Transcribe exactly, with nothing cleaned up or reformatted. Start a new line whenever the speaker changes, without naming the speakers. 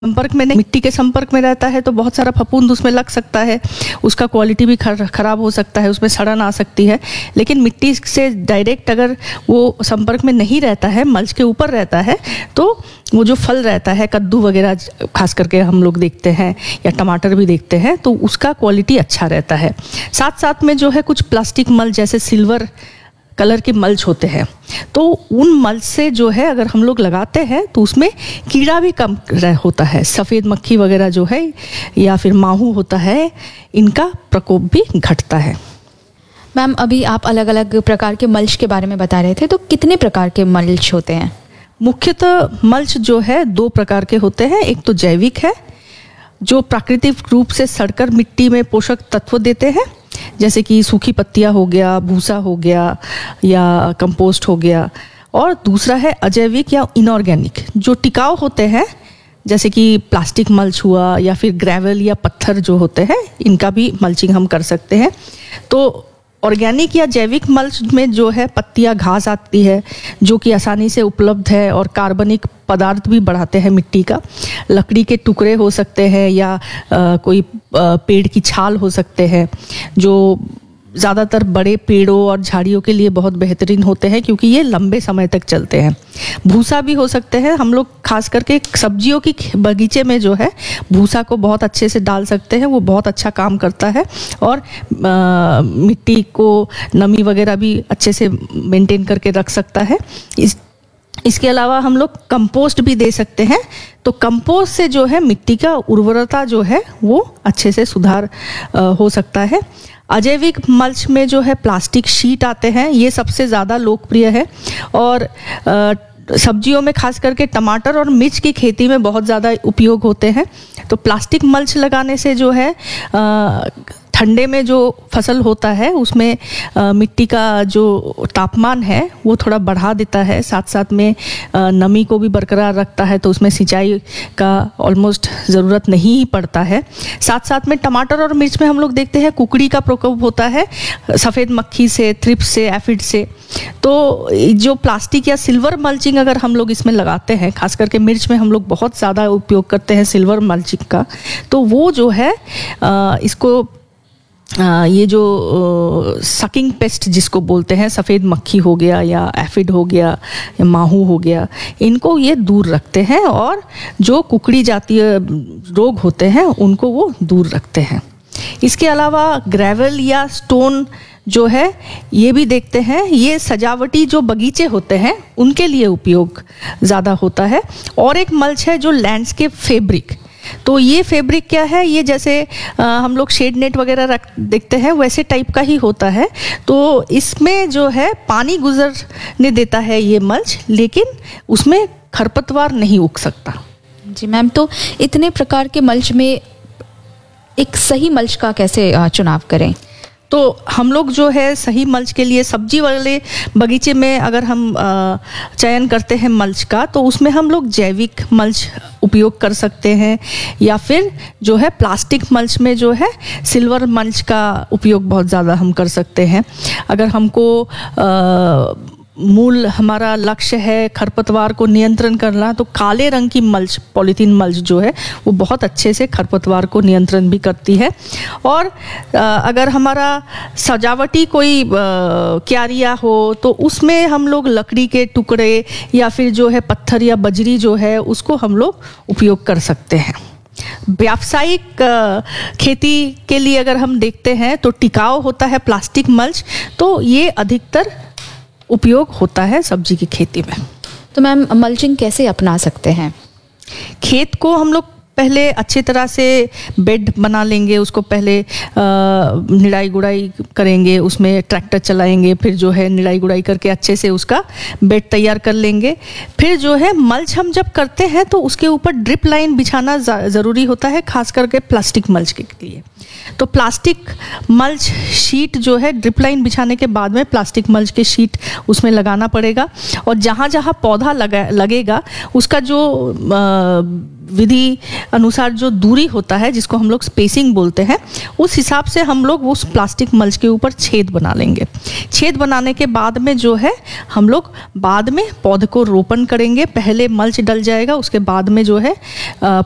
संपर्क में नहीं, मिट्टी के संपर्क में रहता है तो बहुत सारा फफूंद उसमें लग सकता है, उसका क्वालिटी भी खर, खराब हो सकता है, उसमें सड़न आ सकती है। लेकिन मिट्टी से डायरेक्ट अगर वो संपर्क में नहीं रहता है, मल्च के ऊपर रहता है, तो वो जो फल रहता है, कद्दू वगैरह खास करके हम लोग देखते हैं या टमाटर भी देखते हैं, तो उसका क्वालिटी अच्छा रहता है। साथ साथ में जो है कुछ प्लास्टिक मल्च जैसे सिल्वर कलर के मल्च होते हैं, तो उन मल्च से जो है अगर हम लोग लगाते हैं तो उसमें कीड़ा भी कम होता है। सफ़ेद मक्खी वगैरह जो है या फिर माहू होता है, इनका प्रकोप भी घटता है।
मैम, अभी आप अलग अलग प्रकार के मल्च के बारे में बता रहे थे, तो कितने प्रकार के मल्च होते हैं?
मुख्यतः मल्च जो है दो प्रकार के होते हैं। एक तो जैविक है, जो प्राकृतिक रूप से सड़कर मिट्टी में पोषक तत्व देते हैं, जैसे कि सूखी पत्तियां हो गया, भूसा हो गया या कंपोस्ट हो गया। और दूसरा है अजैविक या इनऑर्गेनिक, जो टिकाऊ होते हैं, जैसे कि प्लास्टिक मल्च हुआ या फिर ग्रेवल या पत्थर जो होते हैं, इनका भी मल्चिंग हम कर सकते हैं। तो ऑर्गेनिक या जैविक मल्च में जो है पत्तियां, घास आती है जो कि आसानी से उपलब्ध है और कार्बनिक पदार्थ भी बढ़ाते हैं मिट्टी का। लकड़ी के टुकड़े हो सकते हैं या आ, कोई आ, पेड़ की छाल हो सकते हैं, जो ज़्यादातर बड़े पेड़ों और झाड़ियों के लिए बहुत बेहतरीन होते हैं क्योंकि ये लंबे समय तक चलते हैं। भूसा भी हो सकते हैं, हम लोग खास करके सब्जियों की बगीचे में जो है भूसा को बहुत अच्छे से डाल सकते हैं, वो बहुत अच्छा काम करता है और आ, मिट्टी को नमी वगैरह भी अच्छे से मेंटेन करके रख सकता है। इस इसके अलावा हम लोग कंपोस्ट भी दे सकते हैं। तो कंपोस्ट से जो है मिट्टी का उर्वरता जो है वो अच्छे से सुधार आ, हो सकता है। अजैविक मल्च में जो है प्लास्टिक शीट आते हैं, ये सबसे ज़्यादा लोकप्रिय है और आ, सब्जियों में खास करके टमाटर और मिर्च की खेती में बहुत ज़्यादा उपयोग होते हैं। तो प्लास्टिक मल्च लगाने से जो है आ, ठंडे में जो फसल होता है उसमें आ, मिट्टी का जो तापमान है वो थोड़ा बढ़ा देता है, साथ साथ में आ, नमी को भी बरकरार रखता है, तो उसमें सिंचाई का ऑलमोस्ट ज़रूरत नहीं ही पड़ता है। साथ साथ में टमाटर और मिर्च में हम लोग देखते हैं कुकड़ी का प्रकोप होता है, सफ़ेद मक्खी से, थ्रिप्स से, एफिड से। तो जो प्लास्टिक या सिल्वर मल्चिंग अगर हम लोग इसमें लगाते हैं, खास करके मिर्च में हम लोग बहुत ज़्यादा उपयोग करते हैं सिल्वर मल्चिंग का, तो वो जो है आ, इसको आ, ये जो सकिंग पेस्ट जिसको बोलते हैं, सफ़ेद मक्खी हो गया या एफिड हो गया या माहू हो गया, इनको ये दूर रखते हैं और जो कुकड़ी जातीय रोग होते हैं उनको वो दूर रखते हैं। इसके अलावा ग्रेवल या स्टोन जो है ये भी देखते हैं, ये सजावटी जो बगीचे होते हैं उनके लिए उपयोग ज़्यादा होता है। और एक मल्च है जो लैंडस्केप फैब्रिक। तो ये फैब्रिक क्या है, ये जैसे आ, हम लोग शेड नेट वगैरह रख देखते हैं वैसे टाइप का ही होता है। तो इसमें जो है पानी गुजरने देता है ये मल्च, लेकिन उसमें खरपतवार नहीं उग सकता।
जी मैम, तो इतने प्रकार के मल्च में एक सही मल्च का कैसे चुनाव करें?
तो हम लोग जो है सही मल्च के लिए सब्जी वाले बगीचे में अगर हम चयन करते हैं मल्च का, तो उसमें हम लोग जैविक मल्च उपयोग कर सकते हैं या फिर जो है प्लास्टिक मल्च में जो है सिल्वर मल्च का उपयोग बहुत ज़्यादा हम कर सकते हैं। अगर हमको आ, मूल हमारा लक्ष्य है खरपतवार को नियंत्रण करना, तो काले रंग की मल्च, पॉलीथीन मल्च जो है वो बहुत अच्छे से खरपतवार को नियंत्रण भी करती है। और अगर हमारा सजावटी कोई क्यारिया हो तो उसमें हम लोग लकड़ी के टुकड़े या फिर जो है पत्थर या बजरी जो है उसको हम लोग उपयोग कर सकते हैं। व्यावसायिक खेती के लिए अगर हम देखते हैं तो टिकाऊ होता है प्लास्टिक मल्च, तो ये अधिकतर उपयोग होता है सब्जी की खेती में।
तो मैम, मल्चिंग कैसे अपना सकते हैं?
खेत को हम लोग पहले अच्छी तरह से बेड बना लेंगे, उसको पहले निड़ाई गुड़ाई करेंगे, उसमें ट्रैक्टर चलाएंगे, फिर जो है निड़ाई गुड़ाई करके अच्छे से उसका बेड तैयार कर लेंगे। फिर जो है मल्च हम जब करते हैं तो उसके ऊपर ड्रिप लाइन बिछाना ज़रूरी होता है, खास करके प्लास्टिक मल्च के लिए। तो प्लास्टिक मल्च शीट जो है ड्रिप लाइन बिछाने के बाद में प्लास्टिक मल्च के शीट उसमें लगाना पड़ेगा, और जहाँ जहाँ पौधा लगा लगेगा उसका जो विधि अनुसार जो दूरी होता है, जिसको हम लोग स्पेसिंग बोलते हैं, उस हिसाब से हम लोग उस प्लास्टिक मल्च के ऊपर छेद बना लेंगे। छेद बनाने के बाद में जो है हम लोग बाद में पौधे को रोपण करेंगे। पहले मल्च डल जाएगा, उसके बाद में जो है